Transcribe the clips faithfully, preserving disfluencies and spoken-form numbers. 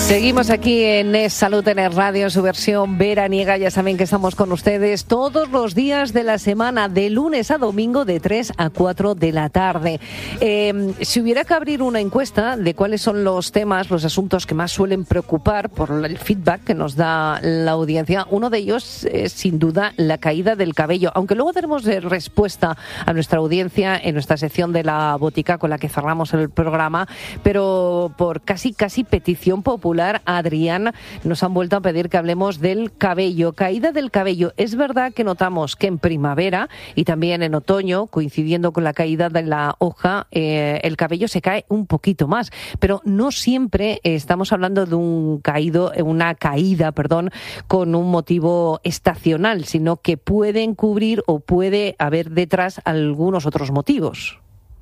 Seguimos aquí en Es Salud en Es Radio, en su versión veraniega. Ya saben que estamos con ustedes todos los días de la semana, de lunes a domingo, de tres a cuatro de la tarde. Eh, si hubiera que abrir una encuesta de cuáles son los temas, los asuntos que más suelen preocupar por el feedback que nos da la audiencia, uno de ellos es sin duda la caída del cabello. Aunque luego daremos respuesta a nuestra audiencia en nuestra sección de la botica con la que cerramos el programa, pero por casi casi petición popular, Adrián, nos han vuelto a pedir que hablemos del cabello, caída del cabello. Es verdad que notamos que en primavera y también en otoño, coincidiendo con la caída de la hoja, eh, el cabello se cae un poquito más, pero no siempre estamos hablando de un caído, una caída, perdón, con un motivo estacional, sino que pueden cubrir o puede haber detrás algunos otros motivos.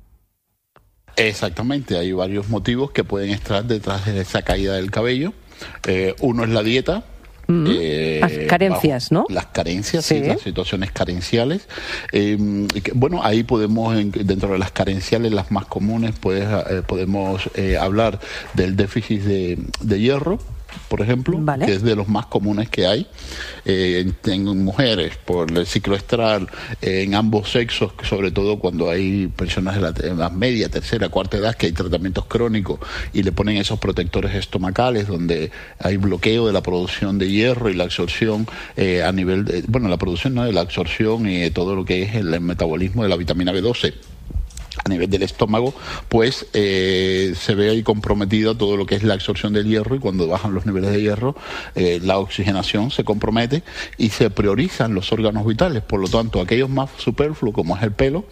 Exactamente, hay varios motivos que pueden estar detrás de esa caída del cabello. Eh, uno es la dieta. Mm, eh, las carencias, ¿no? Las carencias, sí, sí, las situaciones carenciales. Eh, que, bueno, ahí podemos, dentro de las carenciales, las más comunes, pues, eh, podemos eh, hablar del déficit de, de hierro, por ejemplo, vale, que es de los más comunes que hay eh, en, en mujeres, por el ciclo estral, eh, en ambos sexos, sobre todo cuando hay personas de la, de la media, tercera, cuarta edad, que hay tratamientos crónicos y le ponen esos protectores estomacales donde hay bloqueo de la producción de hierro y la absorción eh, a nivel de, bueno, la producción no, de la absorción y de todo lo que es el, el metabolismo de la vitamina B doce. A nivel del estómago, pues eh, se ve ahí comprometida todo lo que es la absorción del hierro, y cuando bajan los niveles de hierro, eh, la oxigenación se compromete y se priorizan los órganos vitales. Por lo tanto, aquellos más superfluos, como es el pelo,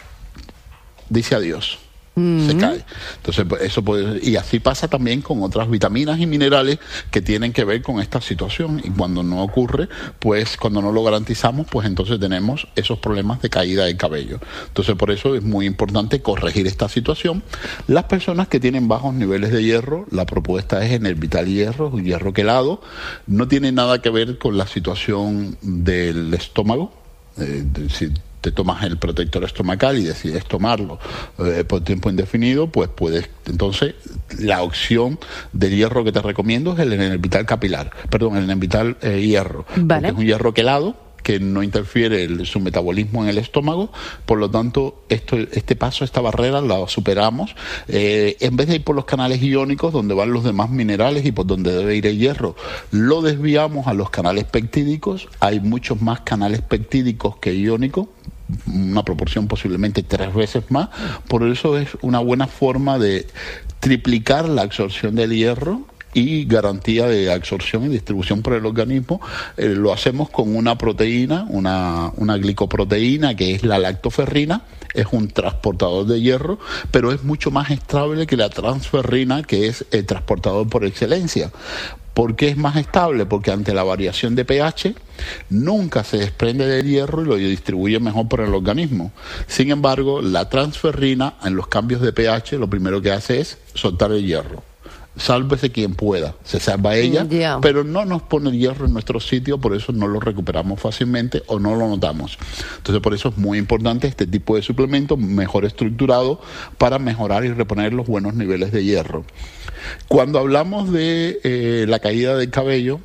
dice adiós. Se cae. Entonces, eso puede, y así pasa también con otras vitaminas y minerales que tienen que ver con esta situación, y cuando no ocurre, pues cuando no lo garantizamos, pues entonces tenemos esos problemas de caída del cabello. Entonces, por eso es muy importante corregir esta situación. Las personas que tienen bajos niveles de hierro, la propuesta es Enervital Hierro, un hierro quelado. No tiene nada que ver con la situación del estómago. Eh, si te tomas el protector estomacal y decides tomarlo eh, por tiempo indefinido, pues puedes, entonces, la opción de hierro que te recomiendo es el Enervital capilar, perdón, el Enervital eh, hierro, vale, porque es un hierro quelado que no interfiere el, su metabolismo en el estómago. Por lo tanto, esto, este paso, esta barrera la superamos. Eh, en vez de ir por los canales iónicos, donde van los demás minerales y por donde debe ir el hierro, lo desviamos a los canales peptídicos. Hay muchos más canales peptídicos que iónicos, una proporción posiblemente tres veces más. Por eso es una buena forma de triplicar la absorción del hierro y garantía de absorción y distribución por el organismo. Eh, lo hacemos con una proteína, una, una glicoproteína, que es la lactoferrina. Es un transportador de hierro, pero es mucho más estable que la transferrina, que es el transportador por excelencia. ¿Por qué es más estable? Porque ante la variación de pH nunca se desprende del hierro y lo distribuye mejor por el organismo. Sin embargo, la transferrina, en los cambios de pH, lo primero que hace es soltar el hierro. Sálvese quien pueda, se salva ella, yeah, pero no nos pone el hierro en nuestro sitio, por eso no lo recuperamos fácilmente o no lo notamos. Entonces, por eso es muy importante este tipo de suplemento mejor estructurado para mejorar y reponer los buenos niveles de hierro. Cuando hablamos de eh, la caída del cabello,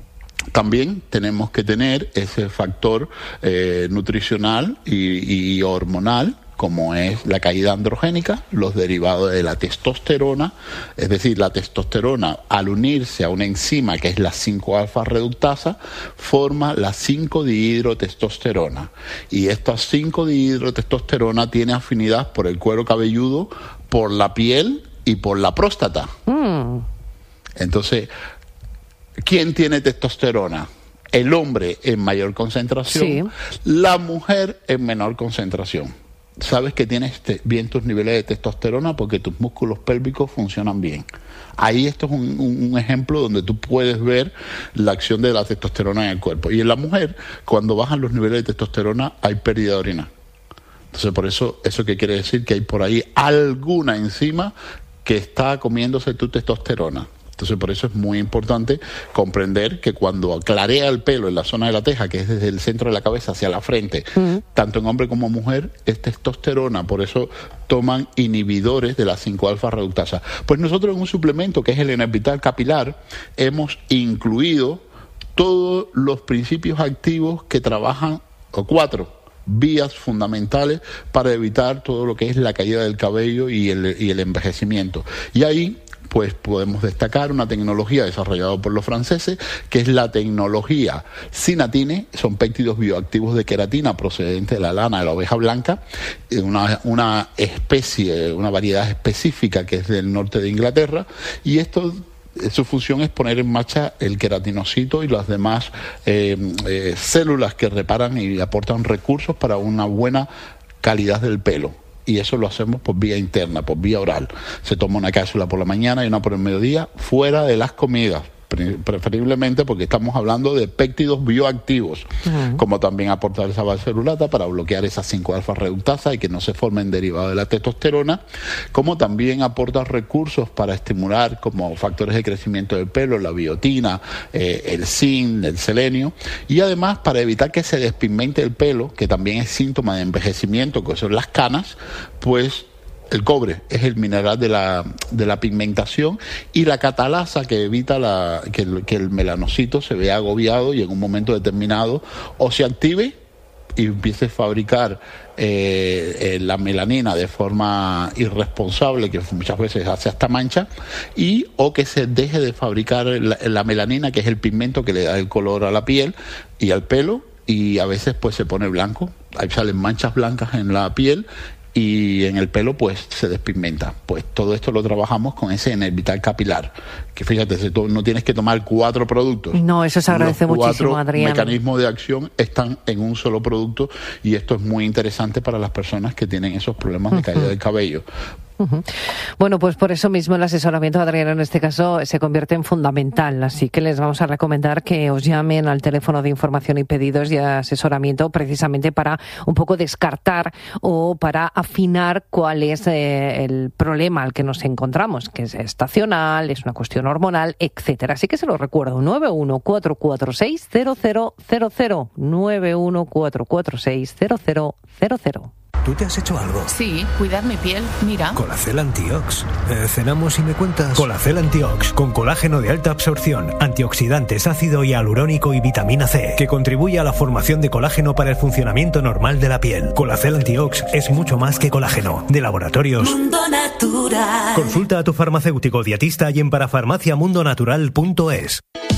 también tenemos que tener ese factor eh, nutricional y, y hormonal, como es la caída androgénica, los derivados de la testosterona. Es decir, la testosterona, al unirse a una enzima que es la cinco alfa reductasa, forma la cinco dihidrotestosterona, y esta cinco dihidrotestosterona tiene afinidad por el cuero cabelludo, por la piel y por la próstata. Mm. Entonces, ¿quién tiene testosterona? El hombre en mayor concentración, sí, la mujer en menor concentración. Sabes que tienes bien tus niveles de testosterona porque tus músculos pélvicos funcionan bien. Ahí esto es un, un, un ejemplo donde tú puedes ver la acción de la testosterona en el cuerpo. Y en la mujer, cuando bajan los niveles de testosterona, hay pérdida de orina. Entonces, por eso, ¿eso qué quiere decir? Que hay por ahí alguna enzima que está comiéndose tu testosterona. Entonces, por eso es muy importante comprender que cuando clarea el pelo en la zona de la teja, que es desde el centro de la cabeza hacia la frente, uh-huh. tanto en hombre como mujer, es testosterona. Por eso toman inhibidores de la cinco alfa reductasa. Pues nosotros en un suplemento que es el Enervital Capilar hemos incluido todos los principios activos que trabajan, o cuatro vías fundamentales para evitar todo lo que es la caída del cabello y el, y el envejecimiento. Y ahí pues podemos destacar una tecnología desarrollada por los franceses, que es la tecnología Synatine. Son péptidos bioactivos de queratina procedente de la lana de la oveja blanca, una, una especie, una variedad específica que es del norte de Inglaterra, y esto, su función es poner en marcha el queratinocito y las demás eh, eh, células que reparan y aportan recursos para una buena calidad del pelo. Y eso lo hacemos por vía interna, por vía oral. Se toma una cápsula por la mañana y una por el mediodía, fuera de las comidas, preferiblemente, porque estamos hablando de péptidos bioactivos, uh-huh. como también aportar esa valcerulata para bloquear esa cinco alfa reductasa y que no se formen derivados de la testosterona, como también aporta recursos para estimular como factores de crecimiento del pelo, la biotina, eh, el zinc, el selenio, y además para evitar que se despigmente el pelo, que también es síntoma de envejecimiento, que son las canas, pues el cobre es el mineral de la, de la pigmentación, y la catalasa, que evita la, que, el, que el melanocito se vea agobiado y en un momento determinado o se active y empiece a fabricar eh, eh, la melanina de forma irresponsable, que muchas veces hace hasta mancha, y o que se deje de fabricar la, la melanina, que es el pigmento que le da el color a la piel y al pelo, y a veces pues se pone blanco, ahí salen manchas blancas en la piel, y en el pelo pues se despigmenta. Pues todo esto lo trabajamos con ese Enervital Capilar, que fíjate, no tienes que tomar cuatro productos. No, eso se agradece muchísimo, Adrián. Los cuatro mecanismos de acción están en un solo producto, y esto es muy interesante para las personas que tienen esos problemas de caída uh-huh. del cabello. Uh-huh. Bueno, pues por eso mismo el asesoramiento de Adrián en este caso se convierte en fundamental, así que les vamos a recomendar que os llamen al teléfono de información y pedidos y asesoramiento, precisamente para un poco descartar o para afinar cuál es eh, el problema al que nos encontramos, que es estacional, es una cuestión hormonal, etcétera. Así que se lo recuerdo, nueve uno cuatro cuatro seis cero cero cero cero, nueve uno cuatro cuatro seis cero cero cero cero. ¿Tú te has hecho algo? Sí, cuidar mi piel, mira. Colacel Antiox. Eh, ¿Cenamos y me cuentas? Colacel Antiox, con colágeno de alta absorción, antioxidantes, ácido hialurónico y vitamina C, que contribuye a la formación de colágeno para el funcionamiento normal de la piel. Colacel Antiox es mucho más que colágeno. De Laboratorios Mundo Natural. Consulta a tu farmacéutico dietista y en parafarmaciamundonatural punto es.